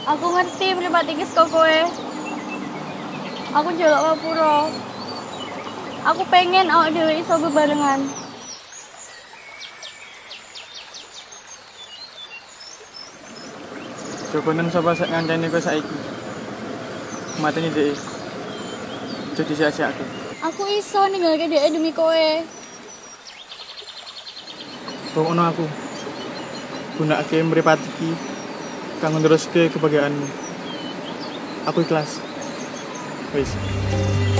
Aku ngerti mripate iki saka kowe. Aku njaluk ngapura. Aku pengen awak dhewe iso bebarengan. Jokonen sapa sek ngancani kowe saiki. Mateni dhek. Jadi sia-siake. Aku iso ninggalke dhek demi kowe. Pokokno aku. Gunakake mripat iki kanggo neruske kebahagiaanmu. Aku ikhlas. Wis.